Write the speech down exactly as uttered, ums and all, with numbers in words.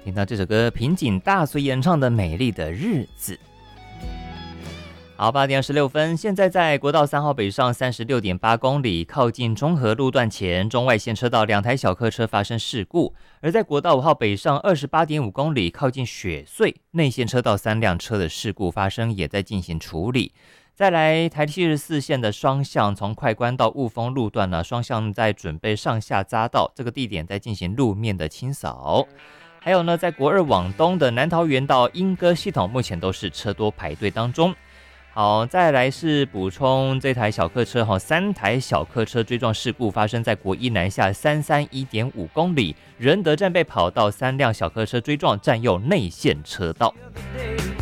听到这首歌平井大随演唱的《美丽的日子》。好，八点二十六分，现在在国道三号北上三十六点八公里，靠近中和路段前，中外线车道两台小客车发生事故；而在国道五号北上二十八点五公里，靠近雪隧内线车道三辆车的事故发生，也在进行处理。再来，台七十四线的双向从快关到雾峰路段呢，双向在准备上下匝道，这个地点在进行路面的清扫。还有呢，在国二往东的南桃园到莺歌系统，目前都是车多排队当中。好，再来是补充这台小客车哈，三台小客车追撞事故发生在国一南下三三一点五公里，仁德站被跑道三辆小客车追撞，占用内线车道。